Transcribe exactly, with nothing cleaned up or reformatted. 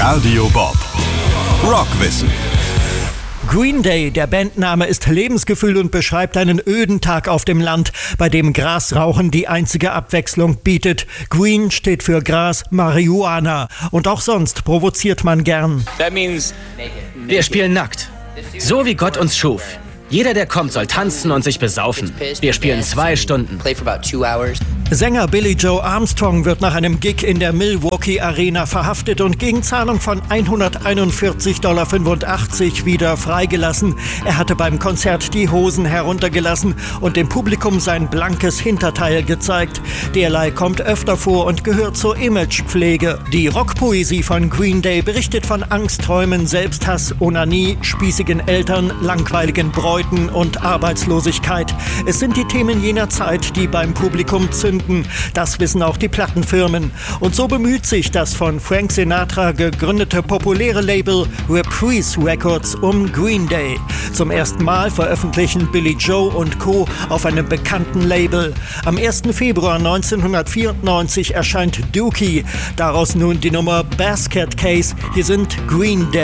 Radio Bob. Rockwissen. Green Day, der Bandname, ist Lebensgefühl und beschreibt einen öden Tag auf dem Land, bei dem Grasrauchen die einzige Abwechslung bietet. Green steht für Gras, Marihuana. Und auch sonst provoziert man gern. Wir spielen nackt. So wie Gott uns schuf. Jeder, der kommt, soll tanzen und sich besaufen. Wir spielen zwei Stunden. Sänger Billy Joe Armstrong wird nach einem Gig in der Milwaukee Arena verhaftet und gegen Zahlung von hunderteinundvierzig Komma fünfundachtzig Dollar wieder freigelassen. Er hatte beim Konzert die Hosen heruntergelassen und dem Publikum sein blankes Hinterteil gezeigt. Derlei kommt öfter vor und gehört zur Imagepflege. Die Rockpoesie von Green Day berichtet von Angstträumen, Selbsthass, Onanie, spießigen Eltern, langweiligen Bräuten und Arbeitslosigkeit. Es sind die Themen jener Zeit, die beim Publikum zünden. Das wissen auch die Plattenfirmen. Und so bemüht sich das von Frank Sinatra gegründete populäre Label Reprise Records um Green Day. Zum ersten Mal veröffentlichen Billy Joe und Co. auf einem bekannten Label. Am ersten Februar neunzehnhundertvierundneunzig erscheint Dookie. Daraus nun die Nummer Basket Case. Hier sind Green Day.